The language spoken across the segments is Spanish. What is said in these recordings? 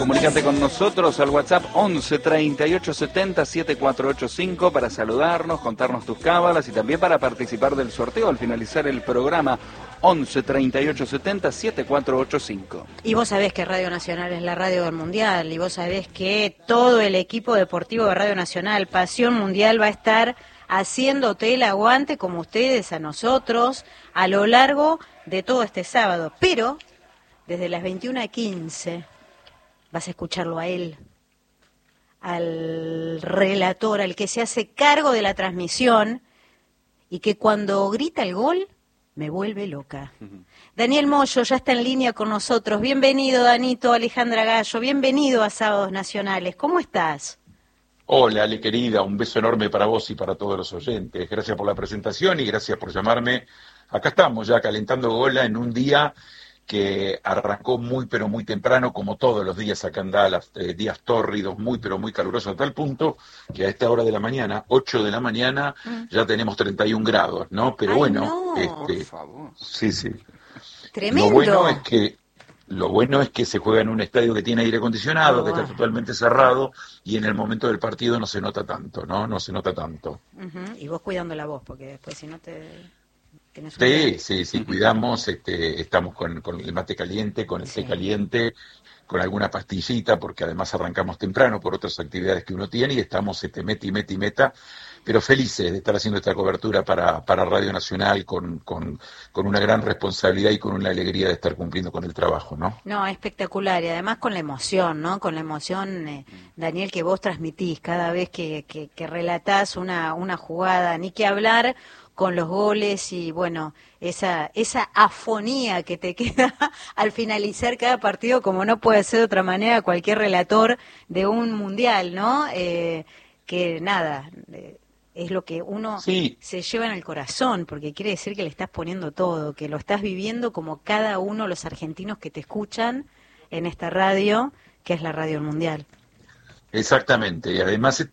Comunícate con nosotros al WhatsApp 11 38 70 7485 para saludarnos, contarnos tus cábalas y también para participar del sorteo al finalizar el programa 11 38 70 7485. Y vos sabés que Radio Nacional es la radio del Mundial, y vos sabés que todo el equipo deportivo de Radio Nacional, Pasión Mundial, va a estar haciéndote el aguante como ustedes a nosotros a lo largo de todo este sábado. Pero desde las 21:15 vas a escucharlo a él, al relator, al que se hace cargo de la transmisión y que cuando grita el gol me vuelve loca. Daniel Moyo ya está en línea con nosotros. Bienvenido, Danito, Alejandra Gallo, bienvenido a Sábados Nacionales. ¿Cómo estás? Hola, Ale querida, un beso enorme para vos y para todos los oyentes. Gracias por la presentación y gracias por llamarme. Acá estamos ya calentando gola en un día que arrancó muy pero muy temprano, como todos los días acá en Dallas, días tórridos, muy pero muy calurosos, a tal punto que a esta hora de la mañana, 8 de la mañana, ya tenemos 31 grados, ¿no? Pero Ay, bueno, no. Por favor. sí. Tremendo. Lo bueno es que se juega en un estadio que tiene aire acondicionado, que está totalmente cerrado, y en el momento del partido no se nota tanto, ¿no? No se nota tanto. Y vos cuidando la voz, porque después si no tenés Sí, cuidamos, estamos con el mate caliente, con el té caliente, con alguna pastillita, porque además arrancamos temprano por otras actividades que uno tiene, y estamos meta, pero felices de estar haciendo esta cobertura para Radio Nacional con una gran responsabilidad y con una alegría de estar cumpliendo con el trabajo, ¿no? No, espectacular, y además con la emoción, ¿no? Con la emoción, Daniel, que vos transmitís cada vez que relatás una jugada, ni que hablar con los goles y, bueno, esa afonía que te queda al finalizar cada partido, como no puede ser de otra manera cualquier relator de un mundial, ¿no? Que nada, es lo que uno se lleva en el corazón, porque quiere decir que le estás poniendo todo, que lo estás viviendo como cada uno de los argentinos que te escuchan en esta radio, que es la Radio del Mundial. Exactamente, y además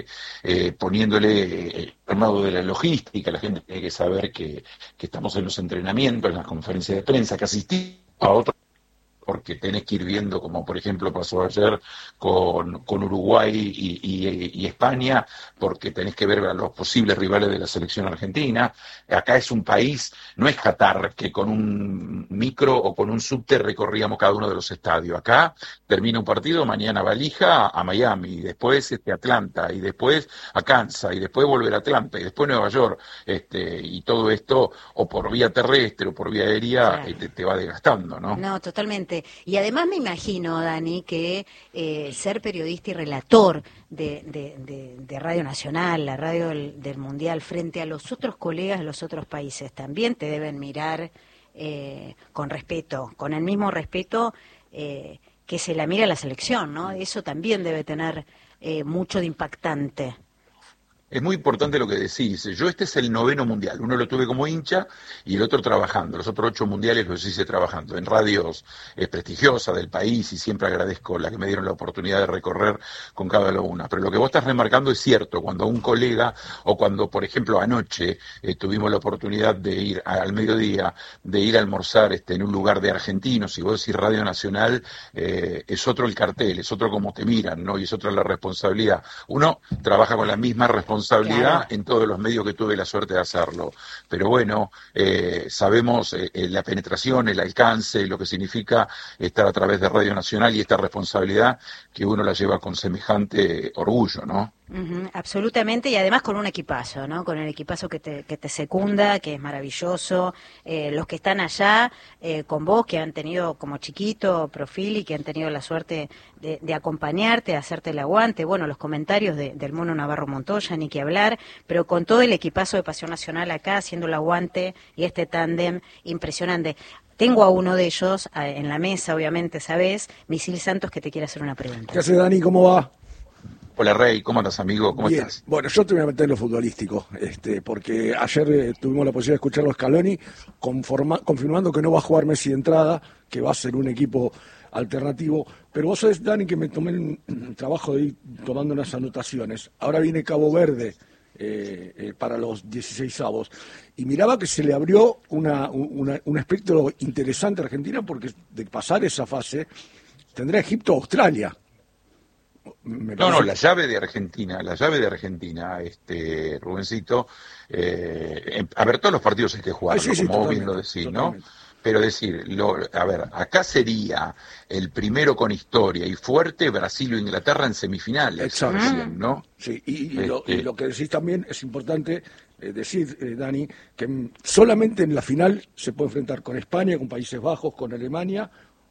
poniéndole el armado de la logística, la gente tiene que saber que estamos en los entrenamientos, en las conferencias de prensa, que asistimos a otros, porque tenés que ir viendo, como por ejemplo pasó ayer con Uruguay y España, porque tenés que ver a los posibles rivales de la selección argentina. Acá es un país, no es Qatar, que con un micro o con un subte recorríamos cada uno de los estadios. Acá termina un partido, mañana valija a Miami, y después Atlanta, y después a Kansas, y después volver a Atlanta, y después Nueva York, y todo esto, o por vía terrestre o por vía aérea, Claro. te va desgastando, ¿no? No, totalmente. Y además me imagino, Dani, que ser periodista y relator de Radio Nacional, la radio del Mundial, frente a los otros colegas de los otros países, también te deben mirar con respeto, con el mismo respeto que se la mira a la selección, ¿no? Eso también debe tener mucho de impactante. Es muy importante lo que decís. Yo este es el 9º mundial. Uno lo tuve como hincha y el otro trabajando. Los otros 8 mundiales los hice trabajando en radios prestigiosas del país, y siempre agradezco la que me dieron la oportunidad de recorrer con cada una. Pero lo que vos estás remarcando es cierto. Cuando un colega, o cuando, por ejemplo, anoche tuvimos la oportunidad de ir al mediodía, de ir a almorzar en un lugar de argentinos, y vos decís Radio Nacional, es otro el cartel, es otro como te miran, ¿no? Y es otra la responsabilidad. Uno trabaja con la misma responsabilidad en todos los medios que tuve la suerte de hacerlo. Pero bueno, sabemos la penetración, el alcance, lo que significa estar a través de Radio Nacional, y esta responsabilidad que uno la lleva con semejante orgullo, ¿no? Absolutamente, y además con un equipazo, ¿no? Con el equipazo que te secunda, que es maravilloso, los que están allá con vos, que han tenido como chiquito Profil y que han tenido la suerte de acompañarte, de hacerte el aguante, bueno, los comentarios del Mono Navarro Montoya, ni que hablar, pero con todo el equipazo de Pasión Nacional acá haciendo el aguante y este tándem impresionante. Tengo a uno de ellos en la mesa, obviamente, ¿sabés? Misil Santos, que te quiere hacer una pregunta. ¿Qué hace, Dani? ¿Cómo va? Hola, Rey, ¿cómo andas, amigo? ¿Cómo Bien. estás? Bueno, yo te voy a meter en lo futbolístico, porque ayer tuvimos la posibilidad de escucharlo a Scaloni confirmando que no va a jugar Messi de entrada, que va a ser un equipo alternativo. Pero vos sabés, Dani, que me tomé el trabajo de ir tomando unas anotaciones. Ahora viene Cabo Verde para los 16avos. Y miraba que se le abrió un espectro interesante a Argentina, porque de pasar esa fase tendrá Egipto o Australia. No, la llave de Argentina, Rubencito, a ver, todos los partidos hay que jugar, como vos bien lo decís, ¿no? Pero acá sería el primero con historia y fuerte Brasil o Inglaterra en semifinales. Exacto. ¿No? Sí, y lo que decís también es importante decir, Dani, que solamente en la final se puede enfrentar con España, con Países Bajos, con Alemania,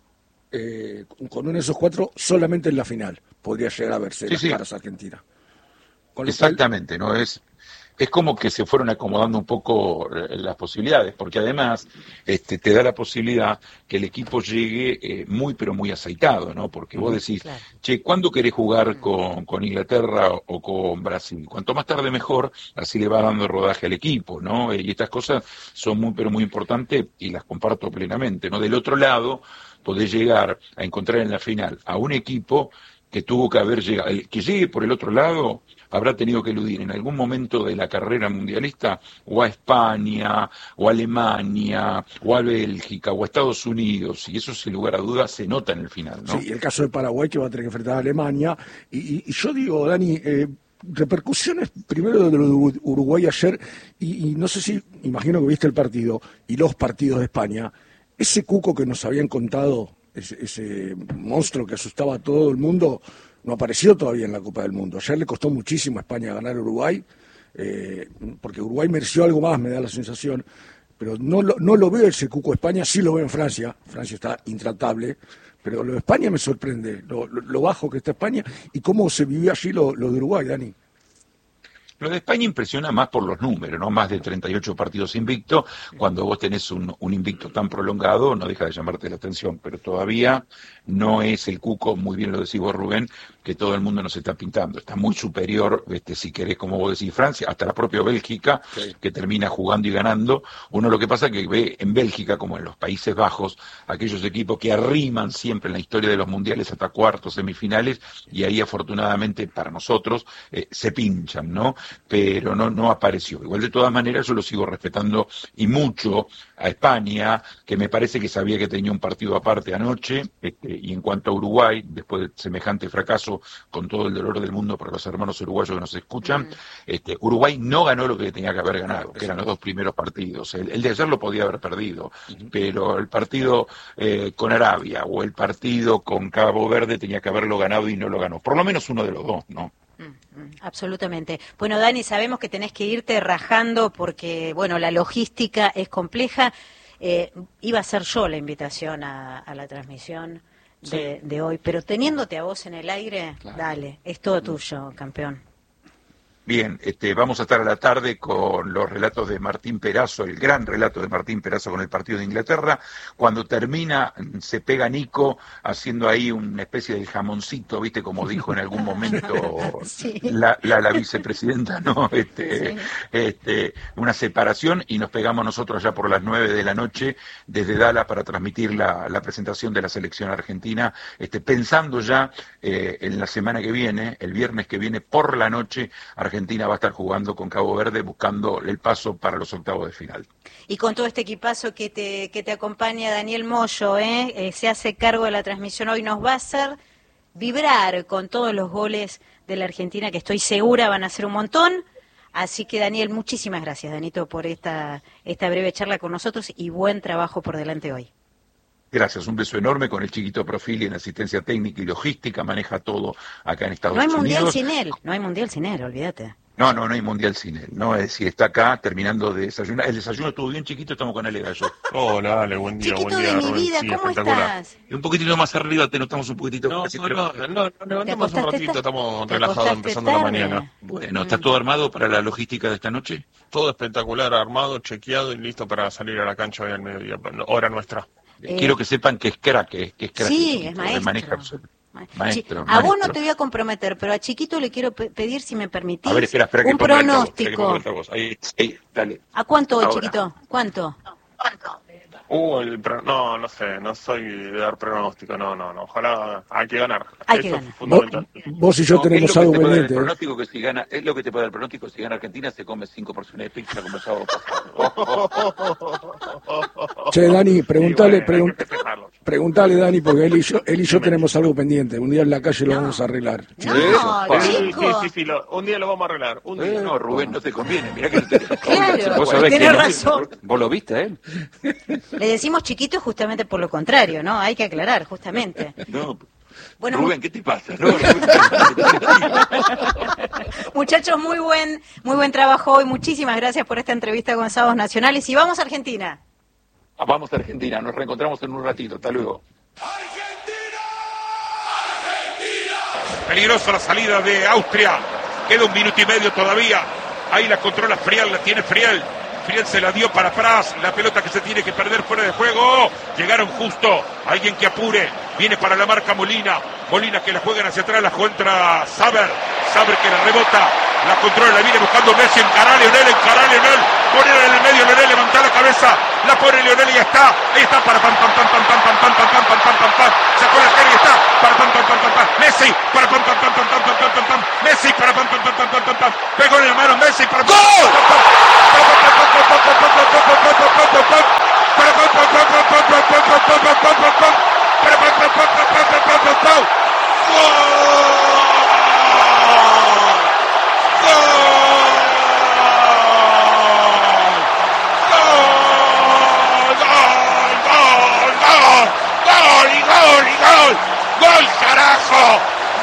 con uno de esos 4 solamente en la final podría llegar a verse las caras Argentina. Exactamente, ¿no? Es como que se fueron acomodando un poco las posibilidades, porque además te da la posibilidad que el equipo llegue muy pero muy aceitado, ¿no? Porque vos decís, claro, ¿cuándo querés jugar con Inglaterra o con Brasil? Cuanto más tarde mejor, así le va dando rodaje al equipo, ¿no? Y estas cosas son muy pero muy importantes y las comparto plenamente, ¿no? Del otro lado, podés llegar a encontrar en la final a un equipo que tuvo que haber llegado, el que llegue por el otro lado habrá tenido que eludir en algún momento de la carrera mundialista o a España, o a Alemania, o a Bélgica, o a Estados Unidos, y eso sin lugar a dudas se nota en el final, ¿no? Sí, el caso de Paraguay, que va a tener que enfrentar a Alemania, y yo digo, Dani, repercusiones primero de lo de Uruguay ayer, y no sé si, imagino que viste el partido, y los partidos de España, ese cuco que nos habían contado, ese monstruo que asustaba a todo el mundo, no apareció todavía en la Copa del Mundo. Ayer le costó muchísimo a España ganar a Uruguay, porque Uruguay mereció algo más, me da la sensación, pero no lo veo ese cuco España, sí lo veo en Francia. Francia está intratable, pero lo de España me sorprende, lo bajo que está España y cómo se vivió allí lo de Uruguay, Dani. Lo de España impresiona más por los números, ¿no? Más de 38 partidos invictos. Cuando vos tenés un invicto tan prolongado, no deja de llamarte la atención, pero todavía no es el cuco, muy bien lo decís vos, Rubén, que todo el mundo nos está pintando. Está muy superior, si querés, como vos decís, Francia, hasta la propia Bélgica, sí, que termina jugando y ganando. Uno lo que pasa es que ve en Bélgica, como en los Países Bajos, aquellos equipos que arriman siempre en la historia de los mundiales hasta cuartos, semifinales, y ahí afortunadamente para nosotros se pinchan, ¿no? Pero no apareció. Igual de todas maneras yo lo sigo respetando y mucho a España, que me parece que sabía que tenía un partido aparte anoche, y en cuanto a Uruguay, después de semejante fracaso, con todo el dolor del mundo para los hermanos uruguayos que nos escuchan, Uruguay no ganó lo que tenía que haber ganado, que eran los 2 primeros partidos. El de ayer lo podía haber perdido, pero el partido con Arabia o el partido con Cabo Verde tenía que haberlo ganado y no lo ganó. Por lo menos uno de los dos, ¿no? Absolutamente. Bueno, Dani, sabemos que tenés que irte rajando porque, bueno, la logística es compleja. Iba a ser yo la invitación a la transmisión de hoy, pero teniéndote a vos en el aire, claro, dale, es todo tuyo, campeón. Bien, vamos a estar a la tarde con los relatos de Martín Perazo, el gran relato de Martín Perazo con el partido de Inglaterra. Cuando termina, se pega Nico haciendo ahí una especie de jamoncito, ¿viste? Como dijo en algún momento sí, la vicepresidenta, ¿no? Sí, una separación, y nos pegamos nosotros ya por las 9 de la noche desde Dallas para transmitir la presentación de la selección argentina, pensando ya en la semana que viene, el viernes que viene por la noche, Argentina va a estar jugando con Cabo Verde buscando el paso para los octavos de final. Y con todo este equipazo que te acompaña, Daniel Moyo, se hace cargo de la transmisión hoy, nos va a hacer vibrar con todos los goles de la Argentina, que estoy segura van a ser un montón. Así que, Daniel, muchísimas gracias, Danito, por esta breve charla con nosotros y buen trabajo por delante hoy. Gracias, un beso enorme con el chiquito Profili en asistencia técnica y logística, maneja todo acá en Estados Unidos. No hay mundial sin él, no hay mundial sin él, olvídate. No hay mundial sin él, ¿no? Es decir, está acá terminando de desayunar. El desayuno estuvo bien chiquito, estamos con Ale Gallo. Hola, Ale, buen día, chiquito buen día. Chiquito de mi vida, sí, ¿cómo estás? Un poquitito más arriba, te notamos un poquitito. No, levantamos un ratito, estamos relajados empezando la mañana. Bueno, ¿está todo armado para la logística de esta noche? Todo espectacular, armado, chequeado y listo para salir a la cancha hoy al mediodía, hora nuestra. Quiero que sepan que es crack, que es crack. Sí, es maestro. Maestro. A vos no te voy a comprometer, pero a Chiquito le quiero pedir, si me permitís, a ver, espera, un pronóstico. Ahí, dale. ¿A cuánto hoy, Chiquito? ¿Cuánto? No sé, no soy de dar pronóstico, no, ojalá hay que ganar. Hay que ganar. Es fundamental. Vos y yo tenemos algo pendiente. Es lo que te puede dar el pronóstico, si gana Argentina se come 5 porciones de pizza como el sábado pasado. Che, Dani, preguntale, Hay que festejarlos. preguntale, Dani, porque él y yo tenemos algo pendiente. Un día en la calle lo vamos a arreglar. No, Sí, chico. sí, un día lo vamos a arreglar. Un día. No, Rubén, no te conviene. Mirá que no te Claro, Vos sabés tenés que razón. vos lo viste a él. Le decimos chiquito justamente por lo contrario, ¿no? Hay que aclarar, justamente. No, Bueno, Rubén, ¿qué te pasa? No, muchachos, muy buen trabajo hoy. Muchísimas gracias por esta entrevista con Sábados Nacionales. Y vamos a Argentina. Vamos a Argentina, nos reencontramos en un ratito. Hasta luego. Peligrosa la salida de Austria. Queda 1 minuto y medio todavía. Ahí la controla Friel, la tiene Friel. Friel se la dio para Pras. La pelota que se tiene que perder fuera de juego. Llegaron justo. Alguien que apure. Viene para la marca Molina. Molina que la juegan hacia atrás. La contra Saber. Saber que la rebota. La controla. La viene buscando Messi. Encará a Lionel. Ponela en el medio. Lionel levanta la cabeza. La pone Lionel y ya está. Ahí está para pam pam pam pam pam pam pam pam pam pam pam pam pam. Sacó la cara y está para pam pam pam pam pam. Messi para pam pam pam pam pam pam pam pam. Messi para pam pam pam pam pam pam pam. Pegó en la mano Messi para ¡gol! ¡Gol, carajo!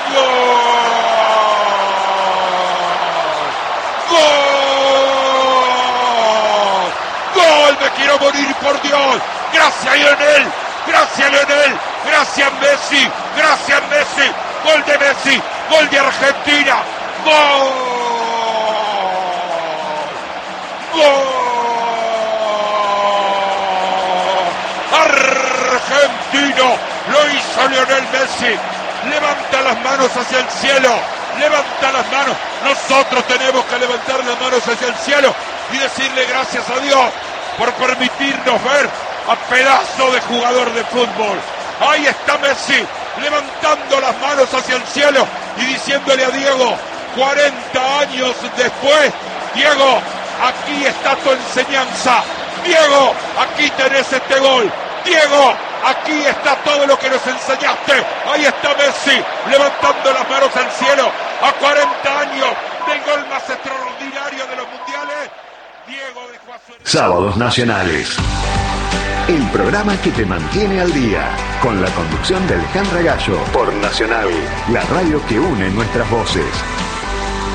¡Gol! ¡Me quiero morir, por Dios! ¡Gracias, Lionel! ¡Gracias, Lionel! ¡Gracias, Messi! ¡Gracias, Messi! ¡Gol de Messi! ¡Gol de Argentina! ¡Gol! ¡Gol! ¡Argentino! Lo hizo Lionel Messi. Levanta las manos hacia el cielo. Levanta las manos. Nosotros tenemos que levantar las manos hacia el cielo y decirle gracias a Dios por permitirnos ver a pedazo de jugador de fútbol. Ahí está Messi levantando las manos hacia el cielo y diciéndole a Diego, 40 años después, Diego, aquí está tu enseñanza. Diego, aquí tenés este gol. Diego, aquí está todo lo que nos enseñaste. Ahí está Messi levantando las manos al cielo a 40 años del gol más extraordinario de los mundiales. Diego dejó a su... Sábados Nacionales. El programa que te mantiene al día. Con la conducción de Alejandra Gallo. Por Nacional, la radio que une nuestras voces.